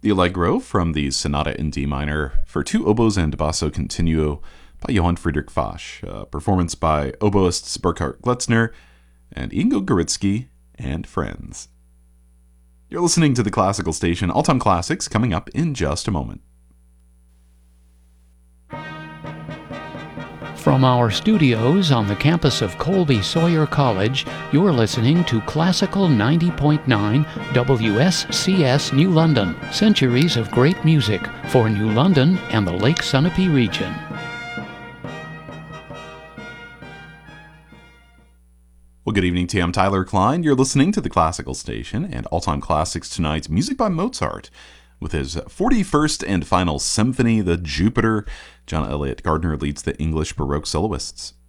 The Allegro from the Sonata in D minor for two oboes and basso continuo by Johann Friedrich Fasch, a performance by oboists Burkhard Gletzner and Ingo Goritsky and friends. You're listening to the Classical Station, All-Time Classics, coming up in just a moment. From our studios on the campus of Colby Sawyer College, you're listening to Classical 90.9 WSCS New London, centuries of great music for New London and the Lake Sunapee region. Well, good evening to you. I'm Tyler Klein. You're listening to the Classical Station and All-Time Classics tonight, music by Mozart. With his 41st and final symphony, the Jupiter, John Elliott Gardner leads the English Baroque soloists.